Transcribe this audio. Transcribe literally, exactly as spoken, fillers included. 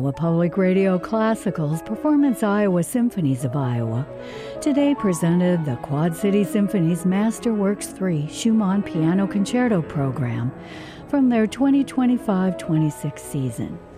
Iowa Public Radio Classical's Performance Iowa Symphonies of Iowa today presented the Quad City Symphony's Masterworks three Schumann Piano Concerto program from their twenty twenty-five twenty-six season.